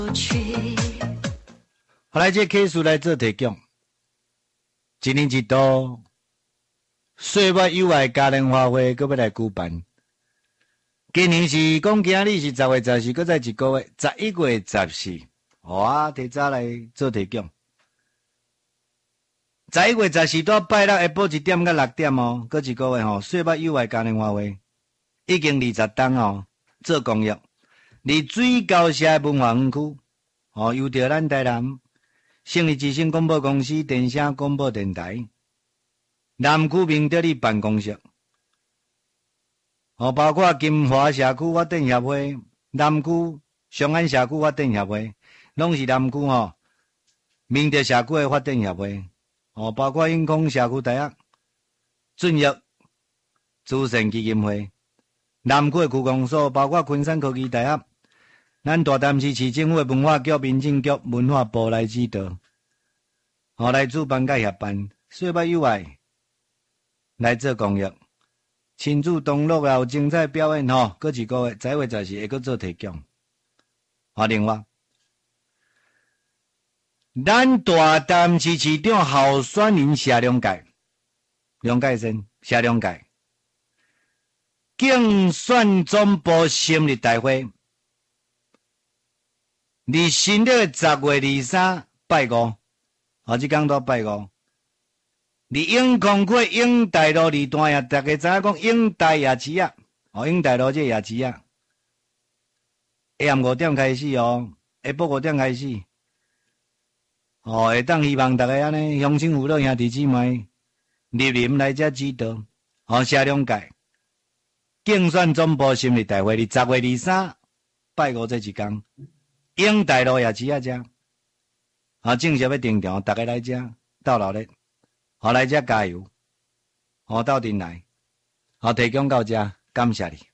后来这客数来做提供，一年一度岁末友爱嘉年华会，搁要来举办。今年是讲今日是10月14，搁再一个月11月14，哇，提早来做提供。11月14到拜六下晡1点到6点哦，搁一个月吼，岁末友爱嘉年华会已经20档哦，做公益。伫水交社文化园区，哦，由着咱台南胜利之声广播公司电声广播电台南区明德里办公室，哦，包括金华社区发展协会、南区上安社区发展协会，拢是南区吼明德社区的发展协会，哦，包括永康社区大学、准益慈善基金会、南区的区公所，包括昆山科技大学。咱大潭市市政府文化局、民政局、文化部来指导，来主办甲协办，岁末友爱来做公益，亲子同乐啊，有精彩表演吼，搁一个月11月14会搁做提供。另外，咱大潭市市长候选人谢良介先谢良介竞选总部成立大会。伫新历10月23拜5，即天都拜5。伫永康区永大路2段呀，大家知影讲永大夜市啊，永大路这夜市啊，下暗5点开始哦，下晡5点开始，会当希望大家安尼乡亲父老兄弟姊妹莅临来遮指导，谢良介竞选总部成立大会，伫10月23拜5这一天。永大路夜市啊，遮正式要登场，大家来遮斗热闹，来遮加油，斗阵来，提供到遮，感谢你。